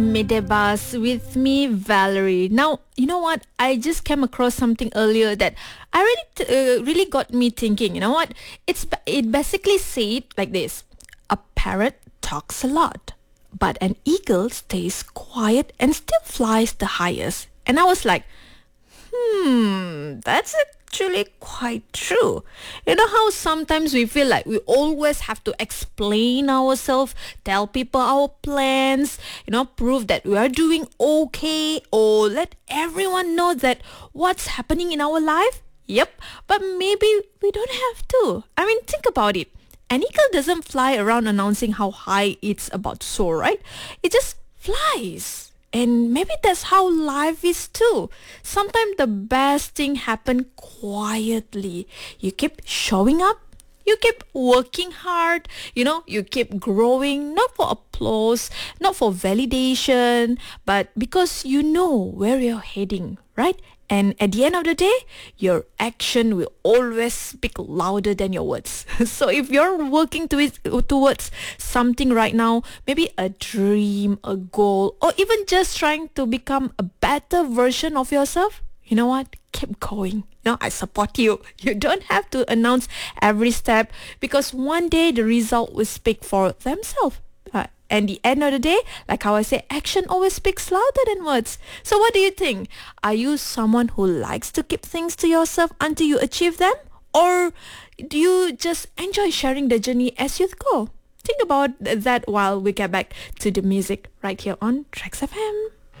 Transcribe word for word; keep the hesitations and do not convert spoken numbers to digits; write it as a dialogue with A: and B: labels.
A: Midebas with me, Valerie. Now, you know what? I just came across something earlier that I really, t- uh, really got me thinking. You know what? It's ba- it basically said like this: a parrot talks a lot, but an eagle stays quiet and still flies the highest. And I was like, Hmm, that's actually quite true. You know how sometimes we feel like we always have to explain ourselves, tell people our plans, you know, prove that we are doing okay, or let everyone know that what's happening in our life? Yep, but maybe we don't have to. I mean, think about it. An eagle doesn't fly around announcing how high it's about to soar, right? It just flies. And maybe that's how life is too. Sometimes the best thing happen quietly. You keep showing up. You keep working hard. You know, you keep growing, not for applause, not for validation, but because you know where you're heading, right? And at the end of the day, your action will always speak louder than your words. So if you're working to it, towards something right now, maybe a dream, a goal, or even just trying to become a better version of yourself, you know what? Keep going. No, I support you. You don't have to announce every step because one day the result will speak for themselves. Uh, and the end of the day, like how I say, action always speaks louder than words. So what do you think? Are you someone who likes to keep things to yourself until you achieve them? Or do you just enjoy sharing the journey as you go? Think about that while we get back to the music right here on Tracks F M.